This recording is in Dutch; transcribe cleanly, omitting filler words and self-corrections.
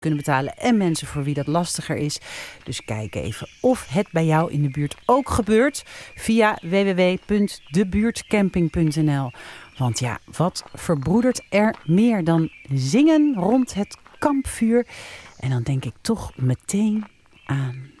kunnen betalen en mensen voor wie dat lastiger is. Dus kijk even of het bij jou in de buurt ook gebeurt via www.debuurtcamping.nl. Want ja, wat verbroedert er meer dan zingen rond het kampvuur? En dan denk ik toch meteen aan